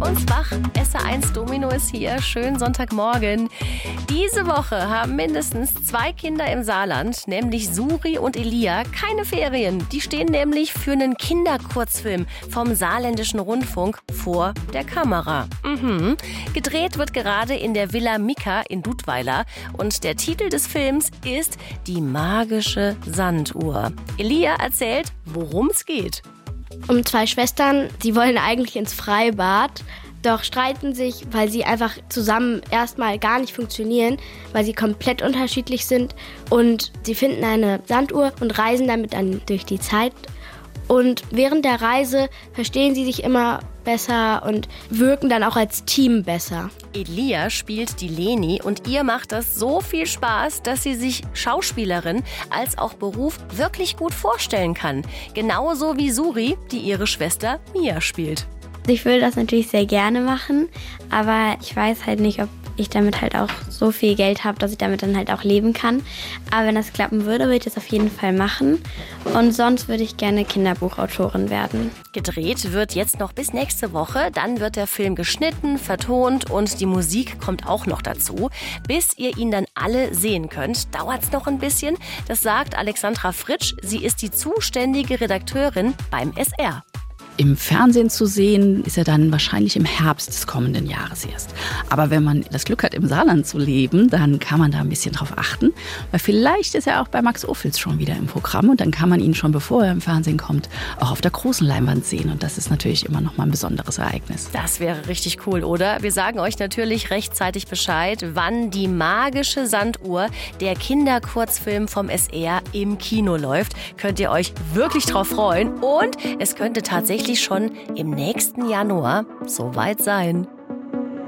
uns wach. SR1 Domino ist hier. Schönen Sonntagmorgen. Diese Woche haben mindestens 2 Kinder im Saarland, nämlich Suri und Elia, keine Ferien. Die stehen nämlich für einen Kinderkurzfilm vom Saarländischen Rundfunk vor der Kamera. Gedreht wird gerade in der Villa Mika in Dudweiler und der Titel des Films ist Die magische Sanduhr. Elia erzählt, worum es geht. Um 2 Schwestern, die wollen eigentlich ins Freibad, doch streiten sich, weil sie einfach zusammen erstmal gar nicht funktionieren, weil sie komplett unterschiedlich sind. Und sie finden eine Sanduhr und reisen damit dann durch die Zeit. Und während der Reise verstehen sie sich immer besser und wirken dann auch als Team besser. Elia spielt die Leni und ihr macht das so viel Spaß, dass sie sich Schauspielerin als auch Beruf wirklich gut vorstellen kann. Genauso wie Suri, die ihre Schwester Mia spielt. Ich will das natürlich sehr gerne machen, aber ich weiß halt nicht, ob ich damit halt auch so viel Geld habe, dass ich damit dann halt auch leben kann. Aber wenn das klappen würde, würde ich das auf jeden Fall machen. Und sonst würde ich gerne Kinderbuchautorin werden. Gedreht wird jetzt noch bis nächste Woche. Dann wird der Film geschnitten, vertont und die Musik kommt auch noch dazu. Bis ihr ihn dann alle sehen könnt, dauert es noch ein bisschen. Das sagt Alexandra Fritsch. Sie ist die zuständige Redakteurin beim SR. Im Fernsehen zu sehen, ist er dann wahrscheinlich im Herbst des kommenden Jahres erst. Aber wenn man das Glück hat, im Saarland zu leben, dann kann man da ein bisschen drauf achten. Weil vielleicht ist er auch bei Max Ophüls schon wieder im Programm und dann kann man ihn schon, bevor er im Fernsehen kommt, auch auf der großen Leinwand sehen. Und das ist natürlich immer noch mal ein besonderes Ereignis. Das wäre richtig cool, oder? Wir sagen euch natürlich rechtzeitig Bescheid, wann die magische Sanduhr, der Kinderkurzfilm vom SR, im Kino läuft. Könnt ihr euch wirklich drauf freuen. Und es könnte tatsächlich schon im nächsten Januar soweit sein.